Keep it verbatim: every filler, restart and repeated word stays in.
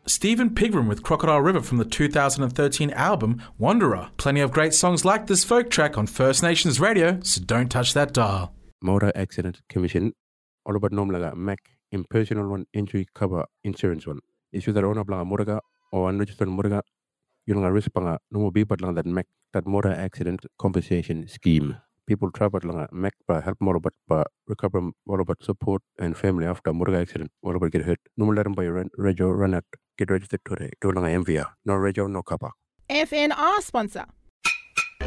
Stephen Pigram with Crocodile River from the two thousand thirteen album Wanderer. Plenty of great songs like this folk track on First Nations radio, so don't touch that dial. Motor Accident Commission, all about nomlaga Mac impersonal one injury cover insurance one. Issue that owner blanga moraga or unregistered moraga, yunga risk panga no more people that Mac that motor accident compensation scheme. People travel langa Mac pa help more about pa recover more about support and family after motor accident, more about get hurt. No more let them by radio run out. Get registered today. Do langa M V R. No radio, no kappa. F N R sponsor.